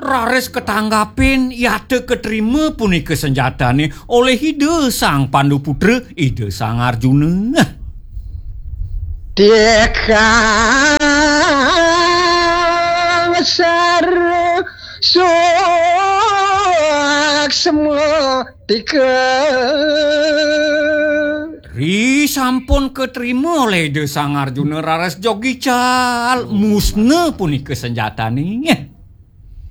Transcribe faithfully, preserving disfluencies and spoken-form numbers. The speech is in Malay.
Rares ketanggapin yate keterima punika senjatane oleh Ida Sang Pandu Putra, Ida Sang Arjuna. Dekang sar suak semua tika. Ri sampun keterima oleh Ida Sang Arjuna rares jogi cal musna punika senjatane.